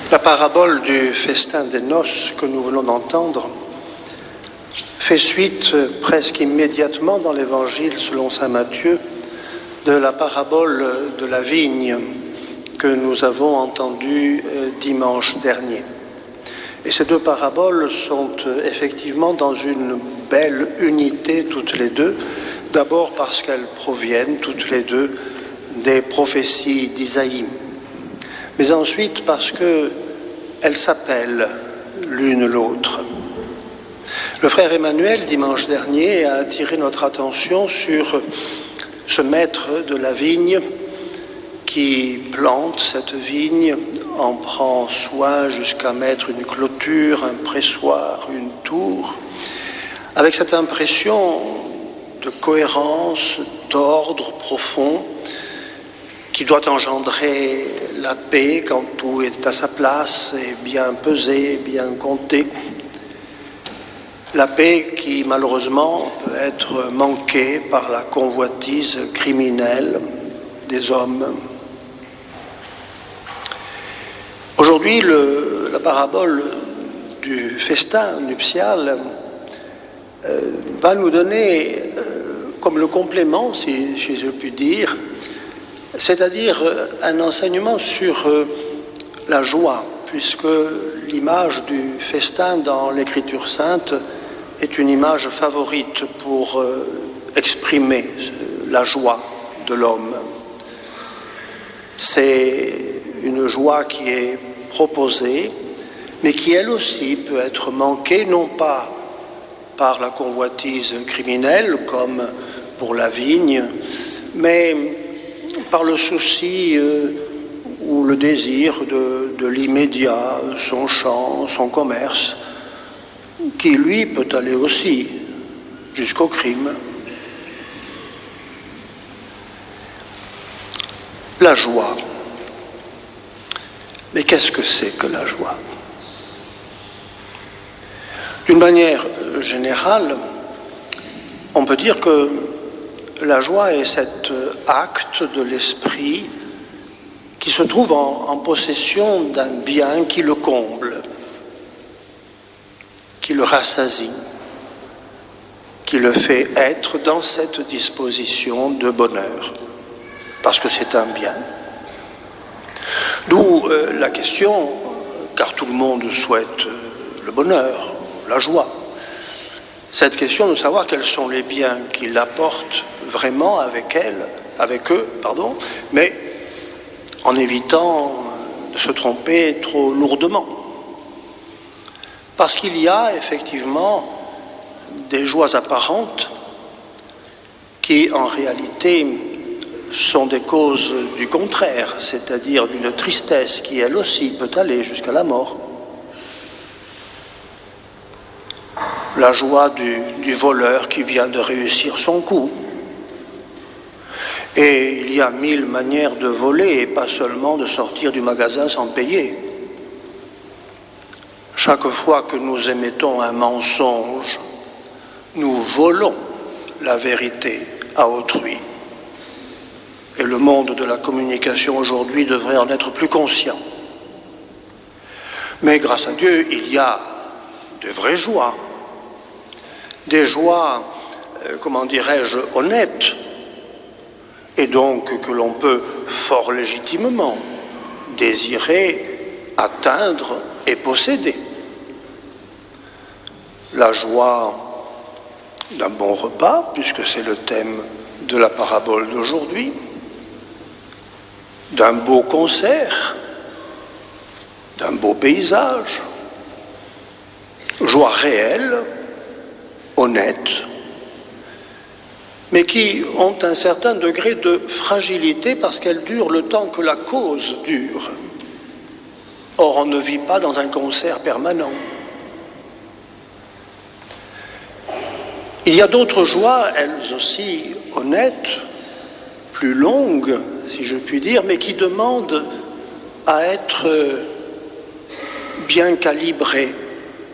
La parabole du festin des noces que nous venons d'entendre fait suite presque immédiatement dans l'Évangile selon saint Matthieu de la parabole de la vigne que nous avons entendue dimanche dernier. Et ces deux paraboles sont effectivement dans une belle unité toutes les deux, d'abord parce qu'elles proviennent toutes les deux des prophéties d'Isaïe, mais ensuite parce qu'elles s'appellent l'une l'autre. Le frère Emmanuel, dimanche dernier, a attiré notre attention sur ce maître de la vigne qui plante cette vigne, en prend soin jusqu'à mettre une clôture, un pressoir, une tour, avec cette impression de cohérence, d'ordre profond, qui doit engendrer la paix quand tout est à sa place et bien pesé, bien compté. La paix qui, malheureusement, peut être manquée par la convoitise criminelle des hommes. Aujourd'hui, la parabole du festin nuptial va nous donner, comme le complément, si je puis dire, c'est-à-dire un enseignement sur la joie, puisque l'image du festin dans l'Écriture sainte est une image favorite pour exprimer la joie de l'homme. C'est une joie qui est proposée, mais qui elle aussi peut être manquée, non pas par la convoitise criminelle, comme pour la vigne, mais par le souci ou le désir de l'immédiat, son champ, son commerce, qui lui peut aller aussi jusqu'au crime. La joie. Mais qu'est-ce que c'est que la joie? D'une manière générale, on peut dire que la joie est cet acte de l'esprit qui se trouve en possession d'un bien qui le comble, qui le rassasie, qui le fait être dans cette disposition de bonheur, parce que c'est un bien. D'où la question, car tout le monde souhaite le bonheur, la joie, cette question de savoir quels sont les biens qu'il apporte vraiment avec eux, mais en évitant de se tromper trop lourdement. Parce qu'il y a effectivement des joies apparentes qui en réalité sont des causes du contraire, c'est-à-dire d'une tristesse qui elle aussi peut aller jusqu'à la mort. La joie du voleur qui vient de réussir son coup. Et il y a 1000 manières de voler et pas seulement de sortir du magasin sans payer. Chaque fois que nous émettons un mensonge, nous volons la vérité à autrui. Et le monde de la communication aujourd'hui devrait en être plus conscient. Mais grâce à Dieu, il y a de vraies joies. Des joies, honnêtes, et donc que l'on peut fort légitimement désirer, atteindre et posséder. La joie d'un bon repas, puisque c'est le thème de la parabole d'aujourd'hui, d'un beau concert, d'un beau paysage, joie réelle, honnête, mais qui ont un certain degré de fragilité parce qu'elles durent le temps que la cause dure. Or, on ne vit pas dans un concert permanent. Il y a d'autres joies, elles aussi honnêtes, plus longues, si je puis dire, mais qui demandent à être bien calibrées,